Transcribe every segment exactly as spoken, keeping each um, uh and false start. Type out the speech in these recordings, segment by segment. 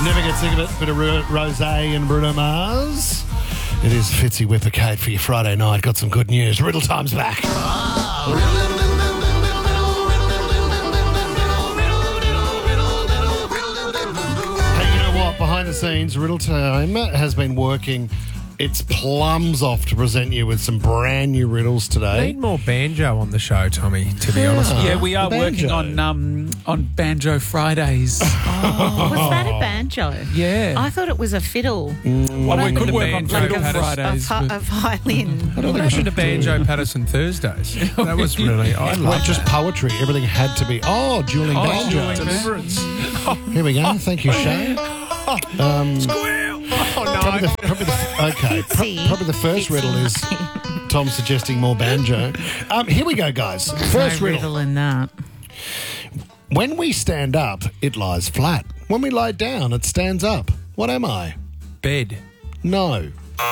Never get sick of it. Bit of ro- rosé and Bruno Mars. It is Fitzy Whippercade for your Friday night. Got some good news. Riddle time's back. Hey, you know what? Behind the scenes, Riddle Time has been working its plums off to present you with some brand new riddles today. Need more banjo on the show, Tommy, to be honest. Yeah, we are The working banjo. on um, on Banjo Fridays. Oh, was that a banjo? Yeah. I thought it was a fiddle. Well, we could happened to work on Banjo Fiddle Patterson? Fridays. A, but- a violin. What happened to Banjo Patterson Thursdays? That was really, I Well, love just that. poetry. Everything had to be. Oh, dueling Oh, banjo. dueling Deliverance. Here we go. Thank you, Shane. Um, Oh, no. Probably the, probably the, okay, pro- Fitzy. probably the first riddle is Tom suggesting more banjo. Um, here we go, guys. First no riddle. riddle in that. When we stand up, it lies flat. When we lie down, it stands up. What am I? Bed. No.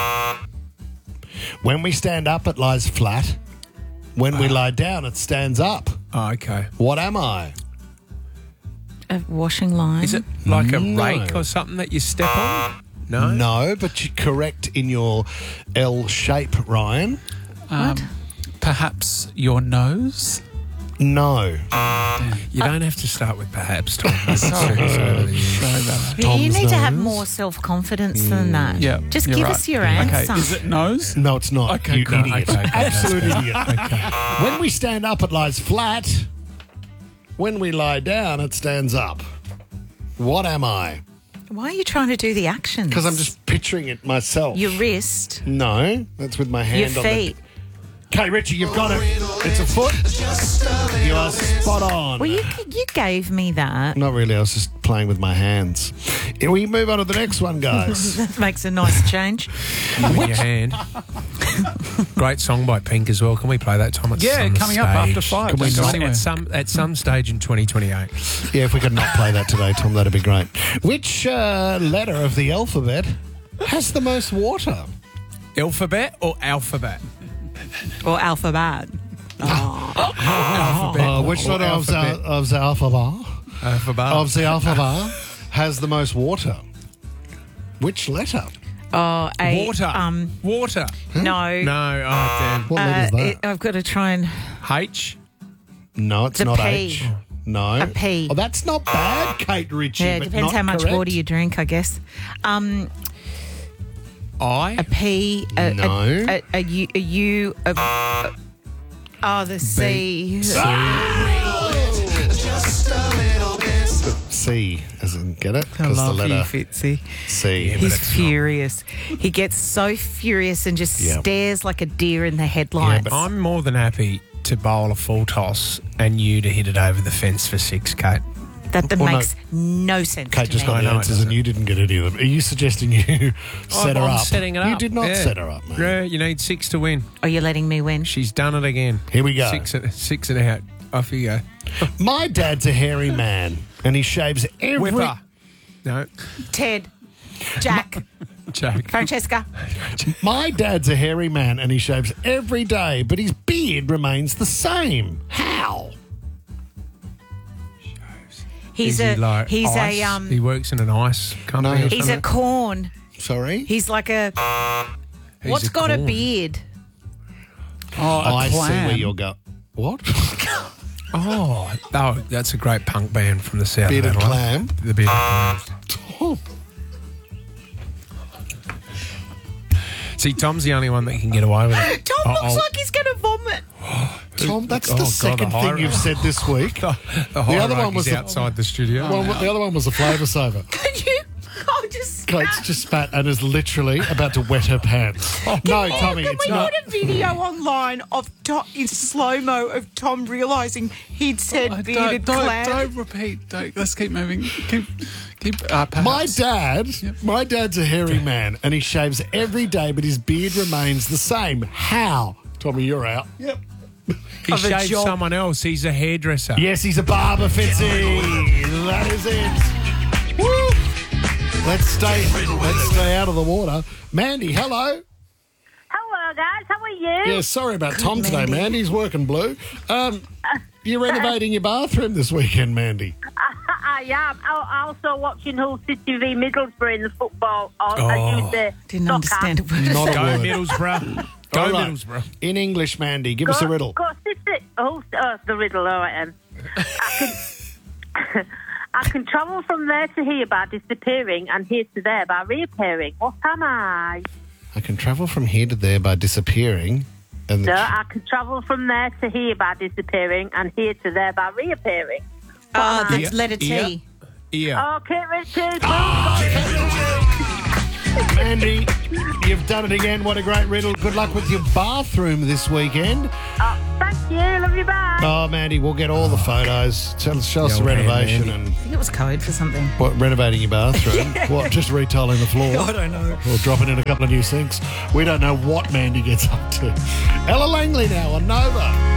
When we stand up, it lies flat. When we lie down, it stands up. Oh, okay. What am I? A washing line. Is it like a No. rake or something that you step on? No? No, but you're correct in your L shape, Ryan. Um, perhaps your nose? No. You don't have to start with perhaps, Tom. That's Sorry. it's over the years. Sorry about that. you Tom's need to have nose. more self-confidence than that. Yeah, Just you're give right. us your Okay, answer. is it nose? No, it's not. Okay, you cool. idiot. Okay, okay, Absolute that's idiot. When we stand up, it lies flat. When we lie down, it stands up. What am I? Why are you trying to do the actions? Because I'm just picturing it myself. Your wrist, No, that's with my hand your on feet. the... Okay, Richie, you've got it. It's a foot. You are spot on. Well, you you gave me that. Not really. I was just playing with my hands. Can we move on to the next one, guys? That makes a nice change. In your hand. Great song by Pink as well. Can we play that, Tom? At Yeah, some coming up stage? after five. Can we Don't go not? anywhere. At some, at some stage in twenty twenty-eight. Yeah, if we could not play that today, Tom, that'd be great. Which uh, letter of the alphabet has the most water? Alphabet or alphabet? Or alphabet. Alphabet. Uh, which or letter of the, alphabet? of the alphabet Alphabet. of the alphabet has the most water? Which letter? Oh, a, Water. Um, Water. no. No. Oh, damn. What letter Uh, is that? it, I've got to try and H. No, it's The not P. H. No. A P. Oh, that's not bad, Kate Ritchie. yeah. It but depends not how much correct. water you drink, I guess. Um, I. a P. A, No. A, a, a U. A U. A, a, oh, the C. C, as in get it? I Because the love you, letter Fitzy. C. Yeah, but He's it's not. furious. He gets so furious and just Yeah. stares like a deer in the headlights. but I'm more than happy to bowl a full toss and you to hit it over the fence for six, Kate. that that Well, no. makes no, sense Kate to just me. got the I know it answers and you didn't get any of them. Are you suggesting you set her I'm up? setting it You up. did not Yeah. set her up, mate. Yeah, you need six to win. Are you letting me win? She's done it again. Here we go. Six and, six and out. Off you go. My dad's a hairy man and he shaves every... Whipper. No. Ted, Jack, Jack. Francesca. My dad's a hairy man and he shaves every day, but his beard remains the same. How? He's Is a he like he's ice? a um He works in an ice company. No, or he's a something? corn. Sorry? He's like a He's what's a got a corn. beard? Oh, a I clam. see where you're going. What? Oh, oh, that's a great punk band from the south. Bearded of Adelaide. clam. The bearded clam. Oh, See, Tom's the only one that can get away with it. Tom Oh, looks oh. like he's going to vomit. Tom, that's Oh, the God, second the thing you've hierarchy. said this week. The, the, the other one was the- outside the studio. Well, the other one was the flavour saver. Could you? Oh, just Kate's just spat and is literally about to wet her pants. No, Tommy, Can it's we not. put a video online of Tom, in slow mo of Tom realising he'd said Oh, bearded don't, don't, clam? don't repeat. Don't, let's keep moving. Keep, keep. Uh, My perhaps. dad, my dad's a hairy man and he shaves every day, but his beard remains the same. How? Tommy, you're out. Yep. He of a shaved job. someone else. He's a hairdresser. Yes, he's a barber, Fitzy. That is it. Woo! Let's stay. Let's stay out of the water. Mandy, hello. Hello, guys. How are you? Yeah, sorry about Tom today, Mandy. Mandy. He's working blue. Um, You're renovating your bathroom this weekend, Mandy. I am. I'm also watching Hull City v Middlesbrough in the football. Or, Oh. as you say, Didn't soccer. understand a word. Not a Go word. Middlesbrough. Go All right. Middlesbrough. In English, Mandy, give Go, us a riddle. Go City. Oh, oh, the riddle. All right, um. I can, I can travel from there to here by disappearing and here to there by reappearing. What am I? I can travel from here to there by disappearing. And the No, I can travel from there to here by disappearing and here to there by reappearing. Oh, that's Yeah. letter T. Yeah. Yeah. Okay, Richard. Mandy, you've done it again. What a great riddle. Good luck with your bathroom this weekend. Oh, thank you. Love you. Bye. Oh, Mandy, we'll get all the photos. Tell, show us the Yo, man, renovation Mandy. and I think it was code for something. what, renovating your bathroom. What, just retiling the floor? I don't know. Or dropping in a couple of new sinks. We don't know what Mandy gets up to. Ella Langley now on Nova.